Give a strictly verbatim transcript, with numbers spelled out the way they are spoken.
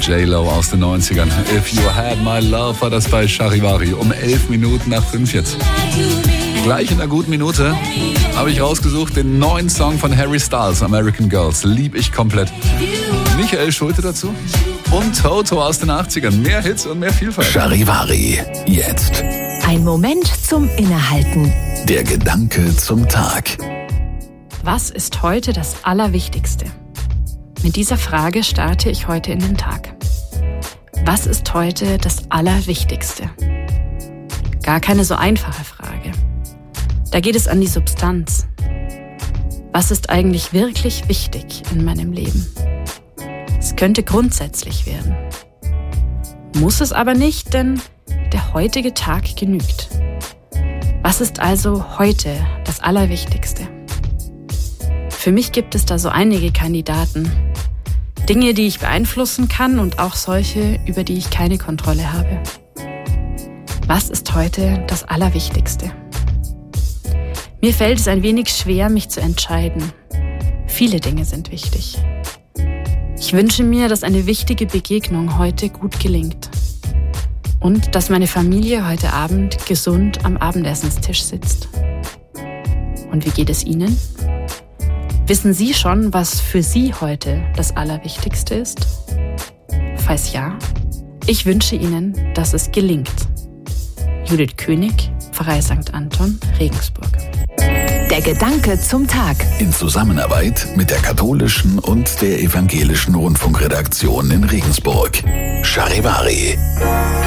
J-Lo aus den neunzigern. If You Had My Love war das bei Charivari. Um elf Minuten nach fünf jetzt. Gleich in einer guten Minute habe ich rausgesucht den neuen Song von Harry Styles, American Girls. Lieb ich komplett. Michael Schulte dazu und Toto aus den achtzigern. Mehr Hits und mehr Vielfalt. Charivari, jetzt. Ein Moment zum Innehalten. Der Gedanke zum Tag. Was ist heute das Allerwichtigste? Mit dieser Frage starte ich heute in den Tag. Was ist heute das Allerwichtigste? Gar keine so einfache Frage. Da geht es an die Substanz. Was ist eigentlich wirklich wichtig in meinem Leben? Es könnte grundsätzlich werden. Muss es aber nicht, denn der heutige Tag genügt. Was ist also heute das Allerwichtigste? Für mich gibt es da so einige Kandidaten. Dinge, die ich beeinflussen kann und auch solche, über die ich keine Kontrolle habe. Was ist heute das Allerwichtigste? Mir fällt es ein wenig schwer, mich zu entscheiden. Viele Dinge sind wichtig. Ich wünsche mir, dass eine wichtige Begegnung heute gut gelingt. Und dass meine Familie heute Abend gesund am Abendessenstisch sitzt. Und wie geht es Ihnen? Wissen Sie schon, was für Sie heute das Allerwichtigste ist? Falls ja, ich wünsche Ihnen, dass es gelingt. Judith König, Pfarrei Sankt Anton, Regensburg. Der Gedanke zum Tag. In Zusammenarbeit mit der katholischen und der evangelischen Rundfunkredaktion in Regensburg. Charivari.